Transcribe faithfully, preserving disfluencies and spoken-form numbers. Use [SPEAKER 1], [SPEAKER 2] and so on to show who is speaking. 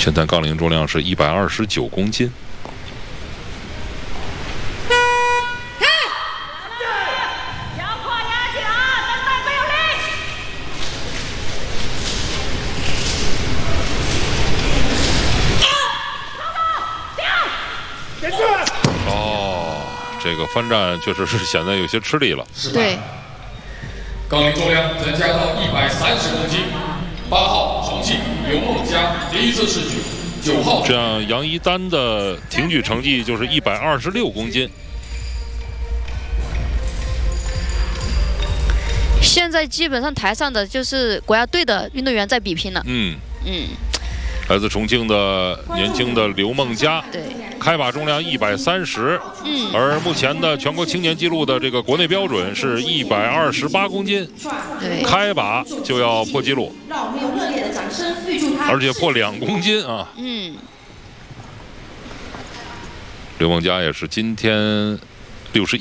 [SPEAKER 1] 现在杠铃重量是一百二十九公斤。哦，这个翻站确实是显得有些吃力了。
[SPEAKER 2] 对。
[SPEAKER 3] 杠铃重量增加到一百三十公斤。八号重庆刘梦佳第一次试举。九号。
[SPEAKER 1] 这样杨一丹的挺举成绩就是一百二十六公斤。
[SPEAKER 2] 现在基本上台上的就是国家队的运动员在比拼了。
[SPEAKER 1] 嗯
[SPEAKER 2] 嗯。
[SPEAKER 1] 来自重庆的年轻的刘梦佳，
[SPEAKER 2] 对，
[SPEAKER 1] 开把重量一百三十，
[SPEAKER 2] 嗯，
[SPEAKER 1] 而目前的全国青年纪录的这个国内标准是一百二十八公斤，
[SPEAKER 2] 对，
[SPEAKER 1] 开把就要破纪录，
[SPEAKER 4] 让我们用热烈的掌声预祝他，
[SPEAKER 1] 而且破两公斤啊，
[SPEAKER 2] 嗯，
[SPEAKER 1] 刘梦佳也是今天六十。